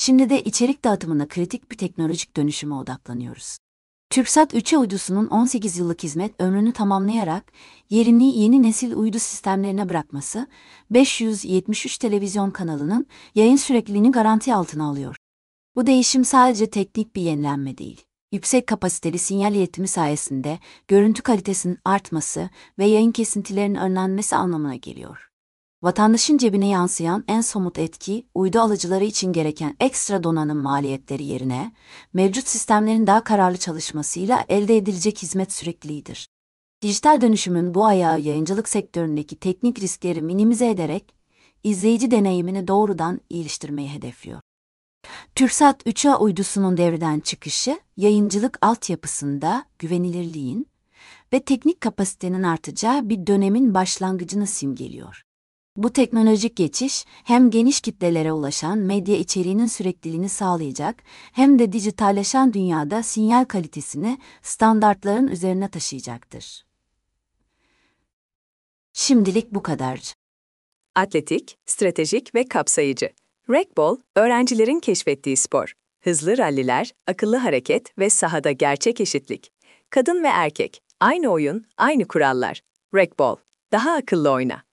Şimdi de içerik dağıtımına kritik bir teknolojik dönüşüme odaklanıyoruz. TürkSat 3 uydusunun 18 yıllık hizmet ömrünü tamamlayarak yerini yeni nesil uydu sistemlerine bırakması, 573 televizyon kanalının yayın sürekliliğini garanti altına alıyor. Bu değişim sadece teknik bir yenilenme değil. Yüksek kapasiteli sinyal iletimi sayesinde görüntü kalitesinin artması ve yayın kesintilerinin önlenmesi anlamına geliyor. Vatandaşın cebine yansıyan en somut etki, uydu alıcıları için gereken ekstra donanım maliyetleri yerine, mevcut sistemlerin daha kararlı çalışmasıyla elde edilecek hizmet sürekliliğidir. Dijital dönüşümün bu ayağı yayıncılık sektöründeki teknik riskleri minimize ederek, izleyici deneyimini doğrudan iyileştirmeyi hedefliyor. TürkSat 3A uydusunun devreden çıkışı, yayıncılık altyapısında güvenilirliğin ve teknik kapasitenin artacağı bir dönemin başlangıcını simgeliyor. Bu teknolojik geçiş, hem geniş kitlelere ulaşan medya içeriğinin sürekliliğini sağlayacak, hem de dijitalleşen dünyada sinyal kalitesini standartların üzerine taşıyacaktır. Şimdilik bu kadar. Atletik, stratejik ve kapsayıcı. Racquetball, öğrencilerin keşfettiği spor. Hızlı ralliler, akıllı hareket ve sahada gerçek eşitlik. Kadın ve erkek, aynı oyun, aynı kurallar. Racquetball, daha akıllı oyna.